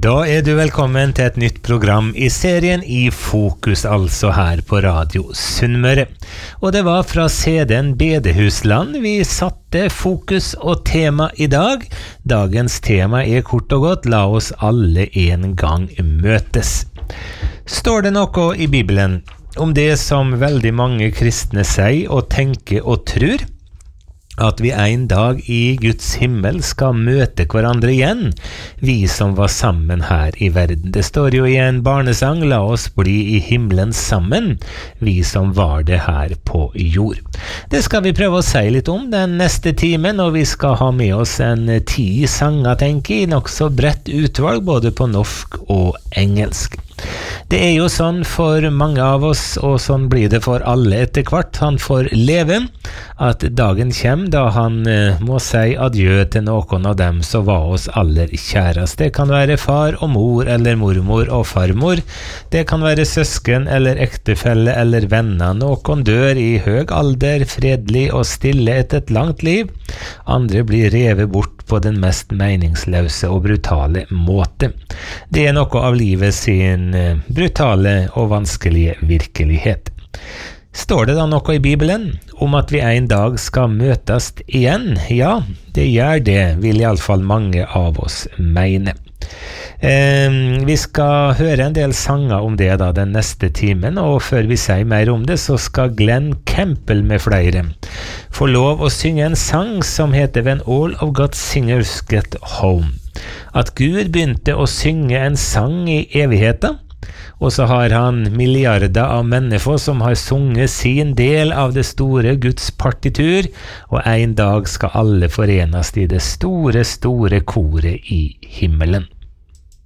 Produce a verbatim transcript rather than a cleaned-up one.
Da er du velkommen til et nytt program i serien I Fokus, altså her på Radio Sunnmøre. Og det var fra C D-en Bedehusland vi satte fokus og tema i dag. Dagens tema er kort og godt, la oss alle en gang møtes. Står det noe i Bibelen om det som veldig mange kristne sier og tenker og tror? At vi en dag i Guds himmel skal møte hverandre igjen, vi som var sammen her i verden. Det står jo i en barnesang, la oss bli i himmelen sammen, vi som var det her på jord. Det skal vi prøve å si litt om den neste timen, og vi skal ha med oss en ti sanger, tenker jeg, nok så bredt utvalg, både på norsk og engelsk. Det er jo sånn for mange av oss, og sånn blir det for alle etter hvert han får leve, at dagen kommer da han eh, må si adjø til noen av dem som var oss aller kjærest. Det kan være far og mor, eller mormor og farmor. Det kan være søsken eller ektefelle eller venner. Noen dør i høg alder, fredelig og stille etter et langt liv. Andre blir revet bort på den mest meningsløse og brutale måte. Det er noe av livet sin eh, brutale og vanskelige virkelighet. Står det da noe i Bibelen om at vi en dag skal møtes igjen? Ja, det gjør det, vil i alle fall mange av oss mene. Eh, vi skal høre en del sanger om det da den neste timen, og før vi sier mer om det, så skal Glenn Campbell med flere få lov å synge en sang som heter When All of God's Singers Get Home. At Gud begynte å synge en sang i evigheten, og så har han milliarder av mennesker som har sunget sin del av det store Guds partitur, og en dag skal alle forenes i det store, store koret i himmelen.